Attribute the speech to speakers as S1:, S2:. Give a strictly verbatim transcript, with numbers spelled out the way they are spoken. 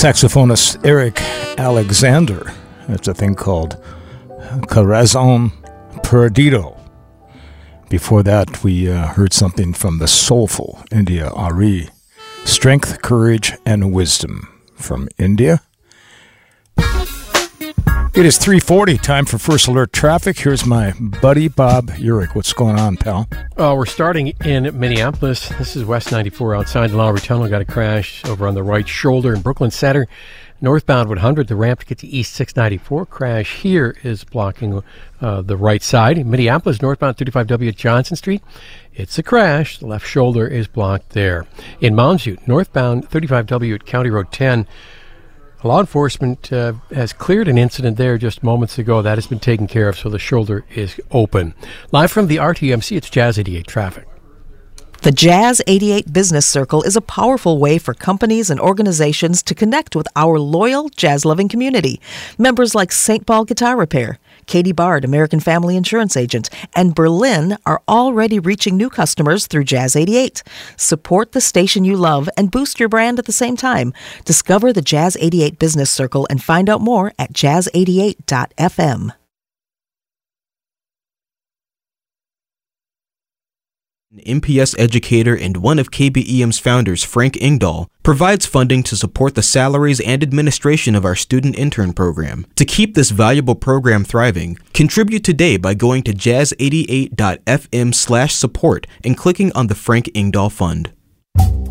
S1: saxophonist Eric Alexander. It's a thing called Corazon Perdido. Before that, we uh, heard something from the soulful India Ari, Strength, Courage, and Wisdom from India. It is three forty, time for First Alert Traffic. Here's my buddy, Bob Urich. What's going on, pal?
S2: Uh, we're starting in Minneapolis. This is West ninety-four outside the Lowry Tunnel. Got a crash over on the right shoulder in Brooklyn Center. Northbound one hundred, the ramp to get to East six ninety-four. Crash here is blocking uh, the right side. In Minneapolis, northbound thirty-five W at Johnson Street. It's a crash. The left shoulder is blocked there. In Mounds View, northbound thirty-five W at County Road ten. Law enforcement uh, has cleared an incident there just moments ago. That has been taken care of, so the shoulder is open. Live from the R T M C, it's Jazz eighty-eight Traffic.
S3: The Jazz eighty-eight Business Circle is a powerful way for companies and organizations to connect with our loyal jazz-loving community. Members like Saint Paul Guitar Repair, Katie Bard, American Family Insurance Agent, and Berlin are already reaching new customers through Jazz eighty-eight. Support the station you love and boost your brand at the same time. Discover the Jazz eighty-eight Business Circle and find out more at jazz eighty-eight dot f m.
S4: An M P S educator and one of K B E M's founders, Frank Ingdahl, provides funding to support the salaries and administration of our student intern program. To keep this valuable program thriving, contribute today by going to jazz eighty-eight dot f m slash support and clicking on the Frank Ingdahl Fund.